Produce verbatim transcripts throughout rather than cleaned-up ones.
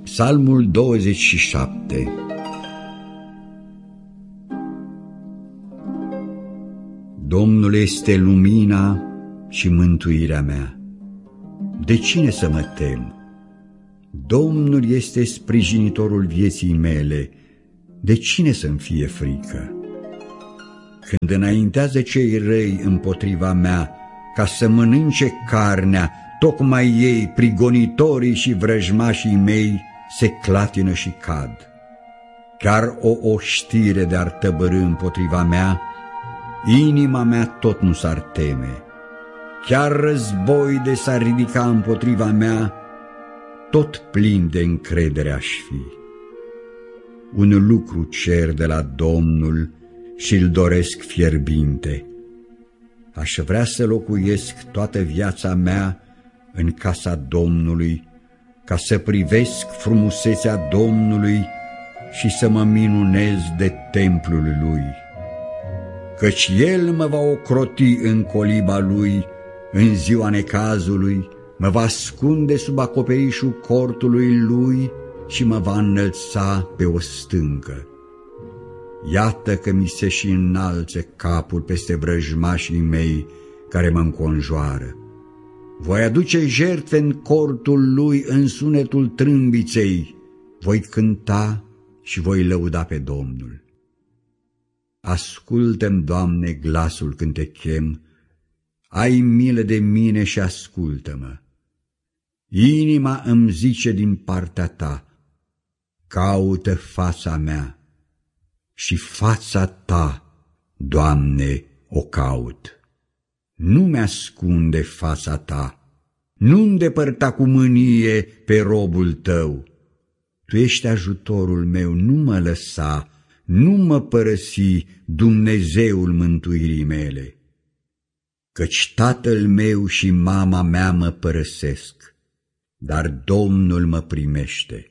Psalmul douăzeci și șapte. Domnul este lumina și mântuirea mea. De cine să mă tem? Domnul este sprijinitorul vieții mele. De cine să-mi fie frică? Când înaintează cei răi împotriva mea ca să mănânce carnea, tocmai ei, prigonitorii și vrăjmașii mei, se clatină și cad. Chiar o oștire de-ar tăbărî împotriva mea, inima mea tot nu s-ar teme. Chiar război de s-ar ridica împotriva mea, tot plin de încredere aș fi. Un lucru cer de la Domnul și-l doresc fierbinte. Aș vrea să locuiesc toată viața mea în casa Domnului, ca să privesc frumusețea Domnului și să mă minunez de templul Lui. Căci El mă va ocroti în coliba Lui în ziua necazului, mă va ascunde sub acoperișul cortului Lui și mă va înălța pe o stâncă. Iată că mi se și înalță capul peste vrăjmașii mei care mă înconjoară. Voi aduce jertfe în cortul Lui în sunetul trâmbiței, voi cânta și voi lăuda pe Domnul. Ascultă-mi, Doamne, glasul când te chem, ai milă de mine și ascultă-mă. Inima îmi zice din partea Ta, caută fața mea și fața Ta, Doamne, o caut. Nu mi-ascunde fața Ta, nu îndepărta cu mânie pe robul Tău. Tu ești ajutorul meu, nu mă lăsa, nu mă părăsi, Dumnezeul mântuirii mele. Căci tatăl meu și mama mea mă părăsesc, dar Domnul mă primește.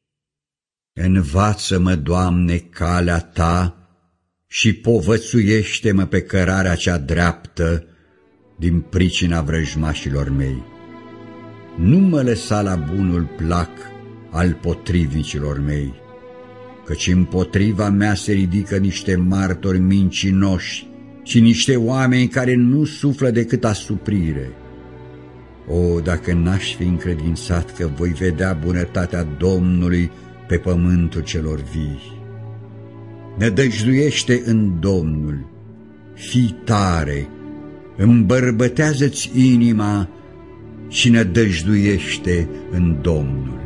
Învață-mă, Doamne, calea Ta și povățuiește-mă pe cărarea cea dreaptă din pricina vrăjmașilor mei. Nu mă lăsa la bunul plac al potrivnicilor mei, căci împotriva mea se ridică niște martori mincinoși și niște oameni care nu suflă decât asuprire. O, dacă n-aș fi încredințat că voi vedea bunătatea Domnului pe pământul celor vii. Nădăjduiește în Domnul, fii tare, îmbărbătează-ți inima și nădăjduiește în Domnul.